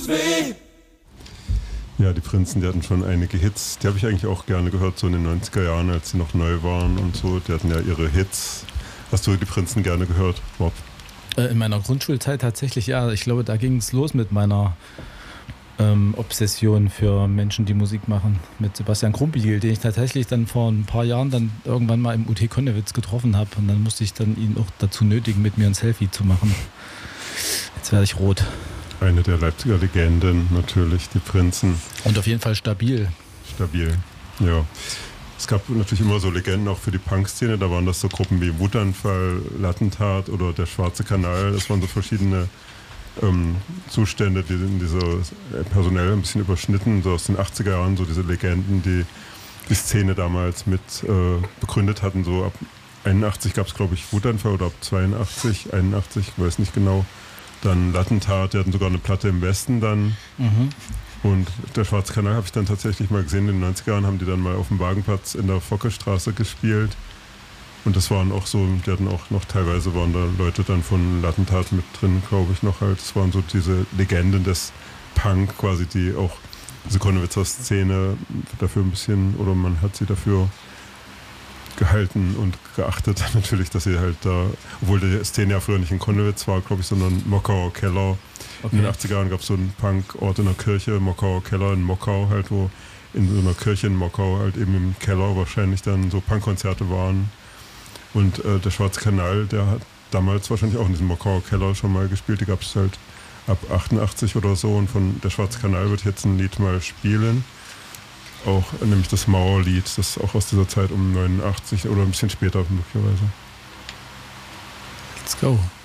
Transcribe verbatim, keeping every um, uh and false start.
Ja, die Prinzen, die hatten schon einige Hits. Die habe ich eigentlich auch gerne gehört, so in den neunziger Jahren, als sie noch neu waren und so. Die hatten ja ihre Hits. Hast du die Prinzen gerne gehört, Bob? In meiner Grundschulzeit tatsächlich, ja. Ich glaube, da ging es los mit meiner ähm, Obsession für Menschen, die Musik machen. Mit Sebastian Krumbiegel, den ich tatsächlich dann vor ein paar Jahren dann irgendwann mal im U T Konnewitz getroffen habe. Und dann musste ich dann ihn auch dazu nötigen, mit mir ein Selfie zu machen. Jetzt werde ich rot. Eine der Leipziger Legenden natürlich, die Prinzen. Und auf jeden Fall stabil. Stabil, ja. Es gab natürlich immer so Legenden auch für die Punk-Szene. Da waren das so Gruppen wie Wutanfall, Lattentat oder der Schwarze Kanal. Das waren so verschiedene ähm, Zustände, die in dieser äh, personell ein bisschen überschnitten, so aus den achtziger Jahren, so diese Legenden, die die Szene damals mit äh, begründet hatten. So ab einundachtzig gab es, glaube ich, Wutanfall oder ab zweiundachtzig, einundachtzig, ich weiß nicht genau. Dann Lattentat, die hatten sogar eine Platte im Westen dann. Mhm. Und der Schwarze Kanal habe ich dann tatsächlich mal gesehen. In den neunziger Jahren haben die dann mal auf dem Wagenplatz in der Fockestraße gespielt. Und das waren auch so, die hatten auch noch, teilweise waren da Leute dann von Lattentat mit drin, glaube ich, noch halt. Das waren so diese Legenden des Punk quasi, die auch diese Konnewitzer Szene dafür ein bisschen, oder man hat sie dafür gehalten und geachtet natürlich, dass sie halt da, obwohl die Szene ja früher nicht in Konnewitz war, glaube ich, sondern Mockauer Keller. Okay. In den achtziger Jahren gab es so einen Punkort in der Kirche, Mockauer Keller in Mockau halt, wo in so einer Kirche in Mockau halt eben im Keller wahrscheinlich dann so Punkkonzerte waren. Und äh, der Schwarze Kanal, der hat damals wahrscheinlich auch in diesem Mockauer Keller schon mal gespielt. Die gab es halt ab achtundachtzig oder so. Und von der Schwarze Kanal wird jetzt ein Lied mal spielen. Auch nämlich das Mauerlied, das ist auch aus dieser Zeit um neunundachtzig oder ein bisschen später möglicherweise. Let's go.